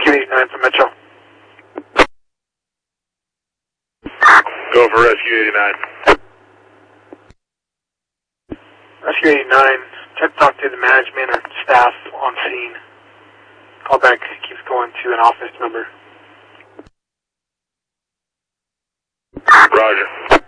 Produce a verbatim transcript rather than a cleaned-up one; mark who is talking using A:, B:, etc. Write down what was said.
A: Rescue eighty-nine from Metro.
B: Go for Rescue eighty-nine.
A: Rescue eighty-nine, try to talk to the management or staff on scene. Call back keeps going to an office number.
B: Roger.